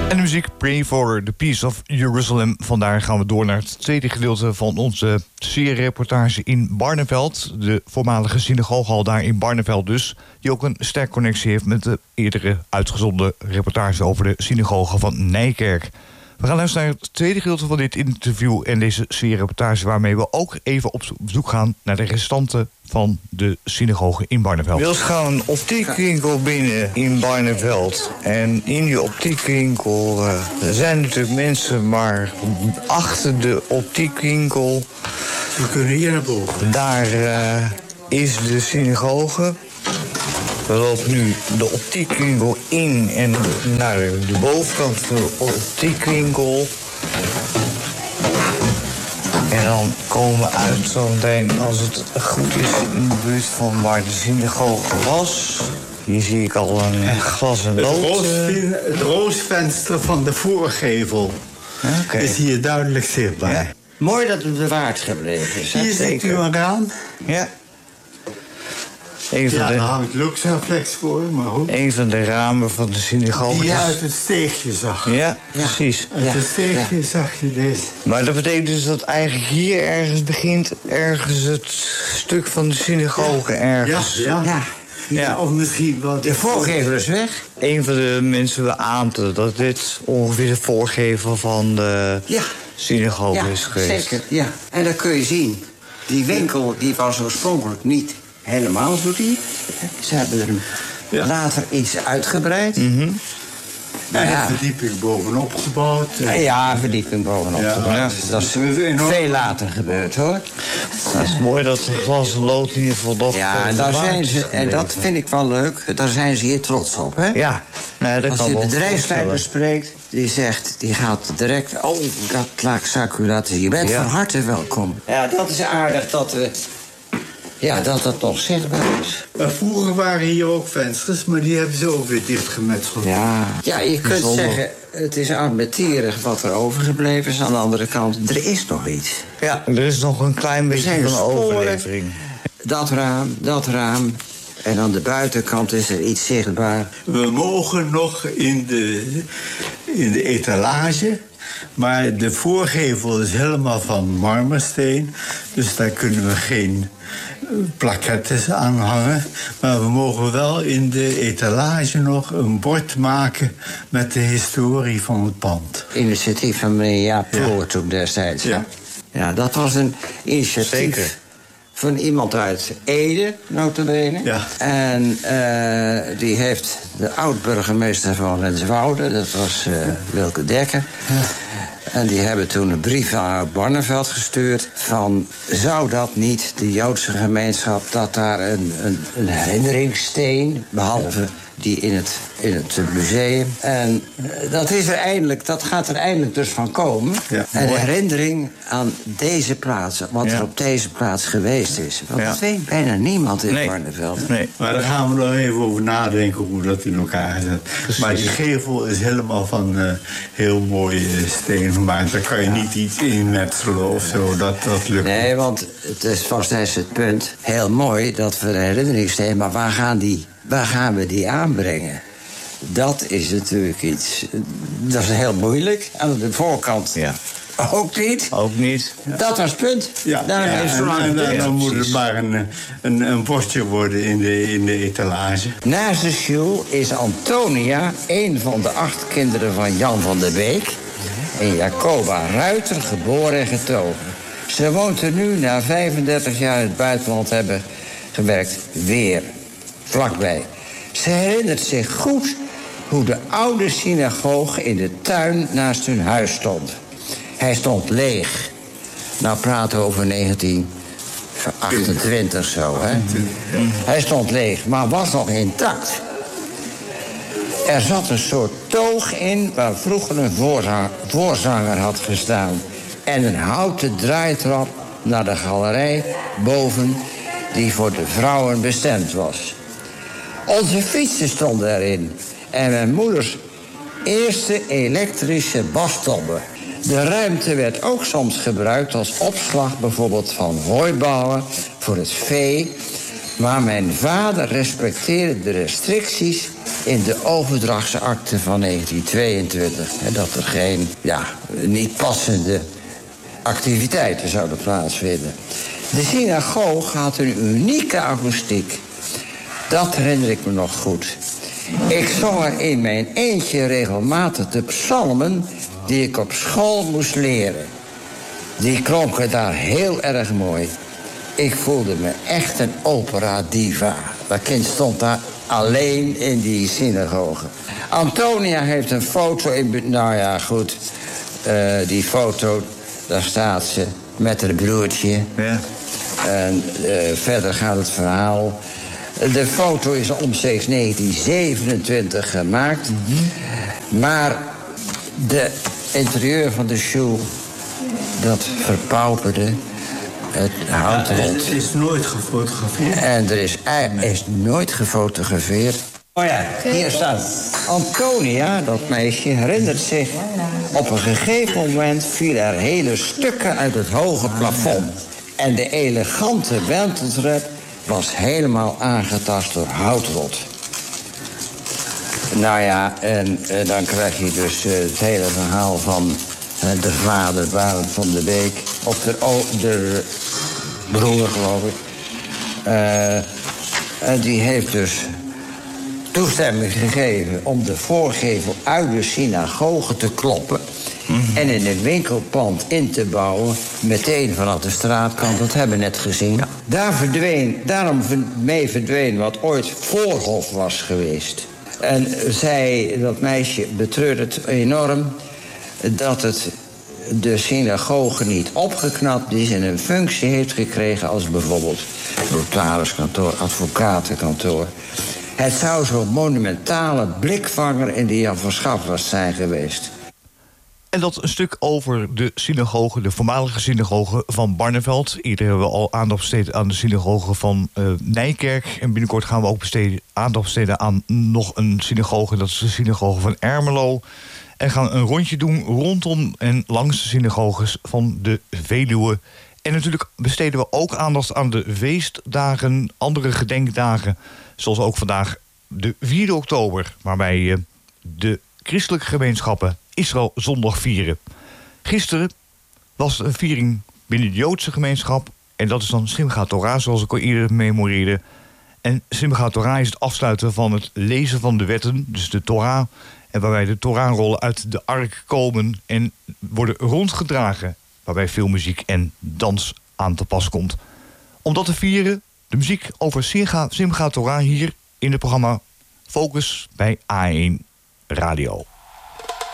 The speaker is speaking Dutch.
En de muziek Pray for the Peace of Jerusalem. Vandaar gaan we door naar het tweede gedeelte van onze serie-reportage in Barneveld. De voormalige synagoge daar in Barneveld dus. Die ook een sterke connectie heeft met de eerdere uitgezonden reportage over de synagoge van Nijkerk. We gaan luisteren naar het tweede gedeelte van dit interview en deze serie-reportage, waarmee we ook even op zoek gaan naar de restanten van de synagoge in Barneveld. We gaan een optiekwinkel binnen in Barneveld. En in die optiekwinkel zijn natuurlijk mensen, maar achter de optiekwinkel, we kunnen hier naar boven. Daar is de synagoge. We lopen nu de optiekwinkel in en naar de bovenkant van de optiekwinkel. En dan komen we uit zometeen, als het goed is, in de buurt van waar de synagoge was. Hier zie ik al een glas en lood. Het roosvenster van de voorgevel is hier duidelijk zichtbaar. Ja. Mooi dat het bewaard gebleven is. Hier ziet u een raam. Ja. Daar hangt luxreflex voor, maar goed. Een van de ramen van de synagoge. Die je uit het steegje zag. Ja, precies. Uit het steegje zag je deze. Maar dat betekent dus dat eigenlijk hier ergens begint, ergens het stuk van de synagoge ergens. Ja, of misschien wel. De voorgevel is weg. Een van de mensen beaamde dat dit ongeveer de voorgevel van de synagoge is geweest. Zeker, ja. En dat kun je zien. Die winkel die was oorspronkelijk niet helemaal zo diep. Ze hebben er later iets uitgebreid. En een verdieping bovenop gebouwd. Ja, verdieping bovenop gebouwd. Dus dat is veel later gebeurd, hoor. Dat is mooi dat de glas en lood in ieder geval nog. Ja, en daar zijn ze, en dat vind ik wel leuk, daar zijn ze hier trots op, hè? Ja. Nee, dat als je de bedrijfsleider spreekt, die gaat direct. Oh, dat laat ik u laten zien. Je bent van harte welkom. Ja, dat is aardig dat we. Ja, dat nog zichtbaar is. Maar vroeger waren hier ook vensters, maar die hebben ze ook weer dichtgemetseld. Ja, je kunt zeggen, het is armetierig wat er overgebleven is. Aan de andere kant, er is nog iets. Ja, er is nog een klein beetje van overlevering. Dat raam. En aan de buitenkant is er iets zichtbaar. We mogen nog in de etalage. Maar de voorgevel is helemaal van marmersteen. Dus daar kunnen we geen plaquettes aan hangen. Maar we mogen wel in de etalage nog een bord maken met de historie van het pand. Initiatief van meneer Jaap Ploer toen destijds. Ja, dat was een initiatief. Zeker. Van iemand uit Ede, nota bene. Ja. En die heeft de oud-burgemeester van Renswoude, dat was Wilke Dekker. Ja. En die hebben toen een brief aan Barneveld gestuurd van, zou dat niet de Joodse gemeenschap, dat daar een herinneringssteen, behalve die in het museum. En dat gaat er eindelijk dus van komen. Ja, een herinnering aan deze plaats, wat er op deze plaats geweest is. Want dat weet bijna niemand in Barneveld. Nee, maar daar gaan we nog even over nadenken hoe dat in elkaar zit. Precies. Maar die gevel is helemaal van heel mooie steen gemaakt. Daar kan je niet iets inmetselen of zo, dat lukt. Nee, want het is vast het punt. Heel mooi dat we een herinneringssteen, maar waar gaan we die aanbrengen? Dat is natuurlijk iets. Dat is heel moeilijk. Aan de voorkant ook niet. Ook niet. Dat was het punt. Dan moet het maar een bordje worden in de etalage. Naast de sjoel is Antonia, een van de 8 kinderen van Jan van der Beek en Jacoba Ruiter, geboren en getogen. Ze woont er nu, na 35 jaar in het buitenland hebben gewerkt, weer vlakbij. Ze herinnert zich goed hoe de oude synagoge in de tuin naast hun huis stond. Hij stond leeg. Nou praten we over 1928 zo, hè. Hij stond leeg, maar was nog intact. Er zat een soort toog in waar vroeger een voorzanger had gestaan. En een houten draaitrap naar de galerij boven, die voor de vrouwen bestemd was. Onze fietsen stonden erin. En mijn moeders eerste elektrische bastobbe. De ruimte werd ook soms gebruikt als opslag, bijvoorbeeld van hooiballen voor het vee. Maar mijn vader respecteerde de restricties in de overdrachtsakte van 1922. En dat er geen niet passende activiteiten zouden plaatsvinden. De synagoge had een unieke akoestiek. Dat herinner ik me nog goed. Ik zong er in mijn eentje regelmatig de psalmen die ik op school moest leren. Die klonken daar heel erg mooi. Ik voelde me echt een opera diva. Dat kind stond daar alleen in die synagoge. Antonia heeft een foto in... Nou ja, goed. Die foto, daar staat ze met haar broertje. Ja. En verder gaat het verhaal. De foto is omstreeks 1927 gemaakt. Maar de interieur van de show, dat verpauperde. Het hout rond. Het is nooit gefotografeerd. En er is nooit gefotografeerd. Oh ja, hier staat. Antonia, dat meisje, herinnert zich... op een gegeven moment vielen er hele stukken uit het hoge plafond. En de elegante wenteltrap was helemaal aangetast door houtrot. Nou ja, en dan krijg je dus het hele verhaal van de vader, Barend van de Beek... of de broer, geloof ik. En die heeft dus toestemming gegeven om de voorgevel uit de synagoge te kloppen... en in een winkelpand in te bouwen, meteen vanaf de straatkant. Dat hebben we net gezien. Daarom verdween wat ooit voorhof was geweest. En dat meisje betreurde het enorm dat het de synagoge niet opgeknapt is en een functie heeft gekregen als bijvoorbeeld notariskantoor, advocatenkantoor. Het zou zo'n monumentale blikvanger in de Jan van Schaffers zijn geweest. En dat een stuk over de synagoge, de voormalige synagoge van Barneveld. Eerder hebben we al aandacht besteed aan de synagoge van Nijkerk. En binnenkort gaan we ook aandacht besteden aan nog een synagoge. Dat is de synagoge van Ermelo. En gaan een rondje doen rondom en langs de synagoges van de Veluwe. En natuurlijk besteden we ook aandacht aan de feestdagen, andere gedenkdagen. Zoals ook vandaag de 4 oktober, waarbij de christelijke gemeenschappen Israël zondag vieren. Gisteren was een viering binnen de Joodse gemeenschap. En dat is dan Simchat Torah, zoals ik al eerder memoreerde. En Simchat Torah is het afsluiten van het lezen van de wetten, dus de Torah. En waarbij de Torahrollen uit de ark komen en worden rondgedragen. Waarbij veel muziek en dans aan te pas komt. Om dat te vieren, de muziek over Simchat Torah hier in het programma Focus bij A1 Radio.